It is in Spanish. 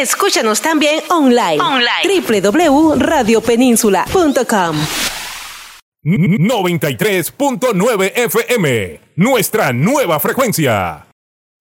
Escúchanos también online. www.radiopeninsula.com. 93.9 FM, nuestra nueva frecuencia.